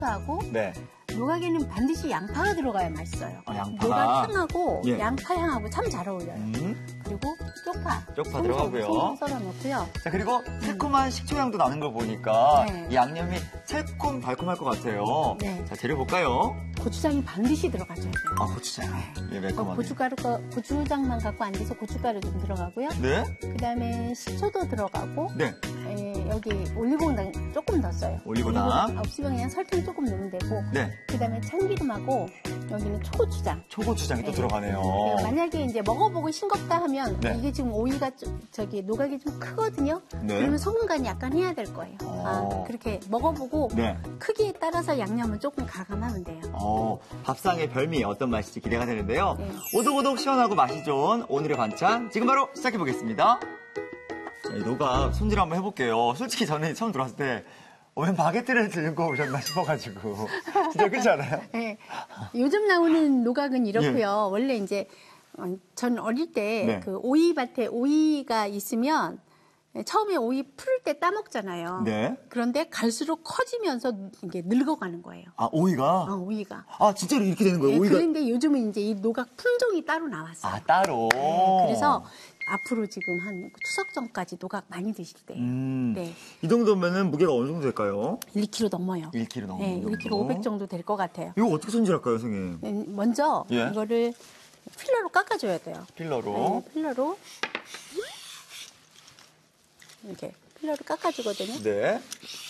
하고 네. 노각에는 반드시 양파가 들어가야 맛있어요. 양파가. 노각향하고 예. 양파향하고 참 잘 어울려요. 그리고 쪽파 들어가고요. 송송 썰어 넣고요. 자, 그리고 새콤한 식초향도 나는 걸 보니까 네. 이 양념이 새콤달콤할 것 같아요. 네. 자, 재료 볼까요? 고추장이 반드시 들어가줘야 돼요. 아, 고추장. 예, 매콤하네. 고추장만 갖고 안 돼서 고춧가루 좀 들어가고요. 네? 그다음에 식초도 들어가고 네. 여기 올리고당 조금 넣었어요. 올리고당. 없으면 그냥 설탕 조금 넣으면 되고. 네. 그다음에 참기름하고 여기는 초고추장. 초고추장이 또 들어가네요. 만약에 이제 먹어보고 싱겁다 하면 네. 이게 지금 오이가 노각이 좀 크거든요. 네. 그러면 소금 간이 약간 해야 될 거예요. 그렇게 먹어보고 네. 크기에 따라서 양념을 조금 가감하면 돼요. 밥상의 별미 어떤 맛일지 기대가 되는데요. 네. 오독오독 시원하고 맛이 좋은 오늘의 반찬 지금 바로 시작해 보겠습니다. 자, 이 노각 손질 한번 해볼게요. 솔직히 저는 처음 들어왔을 때 웬 바게트를 들고 오셨나 싶어가지고 진짜 그렇지 않아요? 네. 요즘 나오는 노각은 이렇고요. 원래 이제 전 어릴 때 네. 그 오이밭에 오이가 있으면 처음에 오이 풀을 때 따먹잖아요. 네. 그런데 갈수록 커지면서 이게 늙어가는 거예요. 아, 오이가? 오이가. 아, 진짜로 이렇게 되는 거예요? 네, 오이가? 그런데 요즘은 이제 이 노각 품종이 따로 나왔어요. 아, 따로? 네, 그래서 앞으로 지금 한 추석 전까지 노각 많이 드실 때예요. 네. 이 정도면은 무게가 어느 정도 될까요? 1kg 넘어요. 1kg 넘는 네, 정도. 1kg 500 정도 될 것 같아요. 이거 어떻게 손질할까요, 선생님? 먼저 예. 이거를 필러로 깎아줘야 돼요. 필러로? 네, 필러로 이렇게 필러로 깎아주거든요. 네.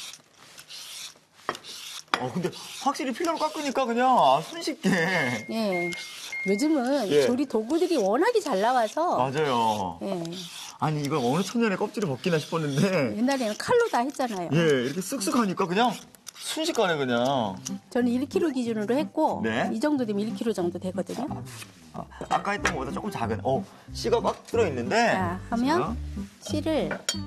근데 확실히 필러로 깎으니까 그냥 손쉽게. 네. 요즘은 예. 조리 도구들이 워낙에 잘 나와서 맞아요. 네. 아니, 이걸 어느 천년에 껍질을 벗기나 싶었는데. 옛날에는 칼로 다 했잖아요. 예, 이렇게 쓱쓱 하니까 그냥 순식간에 그냥. 저는 1kg 기준으로 했고 네. 이 정도 되면 1kg 정도 되거든요. 아까 했던 것보다 조금 작은. 씨가 꽉 들어있는데. 자, 하면 씨를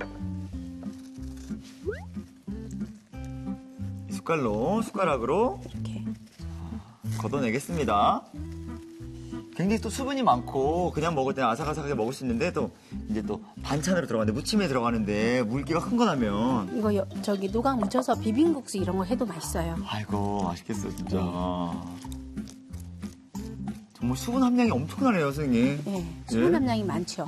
숟가락으로 이렇게 걷어내겠습니다. 굉장히 또 수분이 많고 그냥 먹을 때는 아삭아삭하게 먹을 수 있는데 또 이제 또 반찬으로 들어가는데 무침에 들어가는데 물기가 흔거나면 이거 노각 묻혀서 비빔국수 이런 거 해도 맛있어요. 아이고 맛있겠어 진짜. 정말 수분 함량이 엄청나네요 선생님. 네, 수분 함량이 많죠.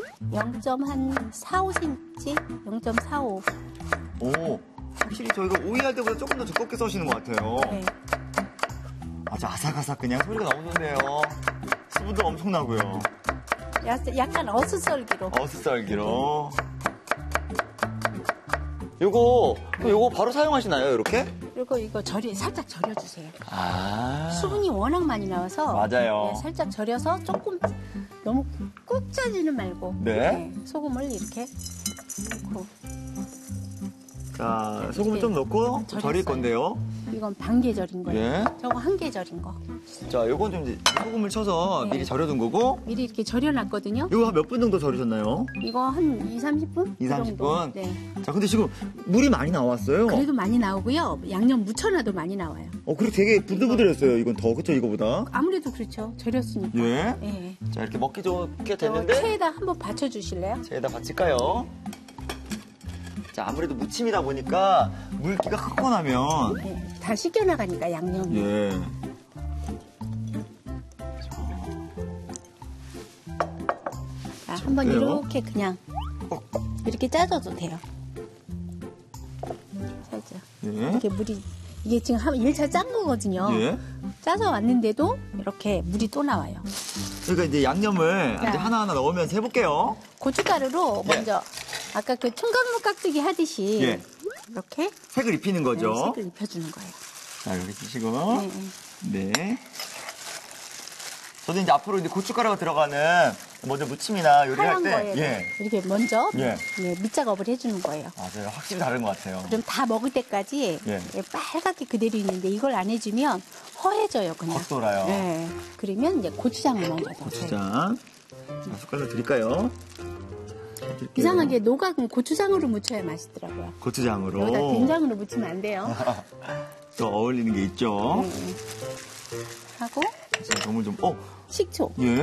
0.45cm, 0.45. 오, 확실히 저희가 오이할 때보다 조금 더 두껍게 써시는 것 같아요. 네. 아주 아삭아삭 그냥 소리가 너무 좋네요. 수분도 엄청나고요. 약간 어슷썰기로. 어슷썰기로. 요거 바로 사용하시나요, 이렇게? 그리고 이거 살짝 절여주세요. 아. 수분이 워낙 많이 나와서. 맞아요. 네, 살짝 절여서 조금 너무 꾹 짜지는 말고. 네. 소금을 이렇게 넣고. 자, 소금 좀 넣고 절일 건데요. 이건 반개 절인 거예요. 예. 저거 한 개 절인 거. 자, 요건 좀 이제 소금을 쳐서 네. 미리 절여둔 거고. 미리 이렇게 절여놨거든요. 이거 몇 분 정도 절이셨나요? 이거 한 2, 30분? 2, 30분? 네. 자, 근데 지금 물이 많이 나왔어요. 그래도 많이 나오고요. 양념 묻혀놔도 많이 나와요. 그리고 되게 부들부들했어요. 이건 더, 그쵸, 이거보다? 아무래도 그렇죠. 절였으니까. 예. 예. 자, 이렇게 먹기 좋게 저 됐는데. 체에다 한번 받쳐주실래요? 체에다 받칠까요? 자, 아무래도 무침이다 보니까 물기가 흥건하면. 네. 다 씻겨나가니까 양념이. 예. 자, 한번 그래요? 이렇게 그냥 이렇게 짜줘도 돼요. 살짝. 예. 이렇게 이게 지금 1차 짠 거거든요. 예. 짜서 왔는데도 이렇게 물이 또 나와요. 그러니까 이제 양념을 자. 이제 하나하나 넣으면서 해볼게요. 고춧가루로 예. 먼저 아까 그 총각무 깍두기 하듯이 예. 이렇게 색을 입히는 거죠. 색을 입혀주는 거예요. 자, 여기 주시고. 네. 네. 저도 이제 앞으로 이제 고춧가루가 들어가는 먼저 무침이나 요리할 하얀 때. 거에 예. 이렇게 먼저 예. 밑작업을 해주는 거예요. 맞아요. 확실히 다른 것 같아요. 그럼 다 먹을 때까지 예. 빨갛게 그대로 있는데 이걸 안 해주면 허해져요, 그냥. 겉돌아요. 네. 그러면 이제 고추장을 먼저 넣어요. 고추장. 자, 숟갈로 드릴까요? 드릴게요. 이상하게 노각은 고추장으로 무쳐야 맛있더라고요. 고추장으로. 여기다 된장으로 무치면 안 돼요. 또 어울리는 게 있죠. 네. 하고 자, 국물 좀, 식초, 예.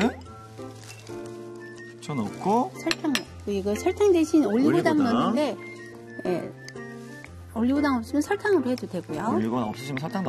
식초 넣고. 설탕. 이거 설탕 대신 올리고당 올리고당. 넣는데 올리고당 없으면 설탕으로 해도 되고요. 올리고당 없으시면 설탕